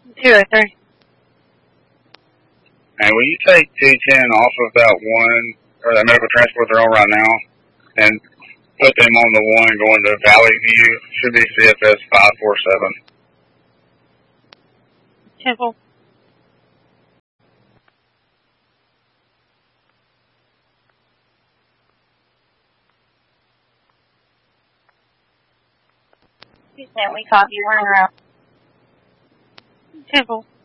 203. And will you take 210 off of that one, or that medical transport they're on right now, and put them on the one going to Valley View? Should be CFS 547. Temple. We copy, running around. Temple.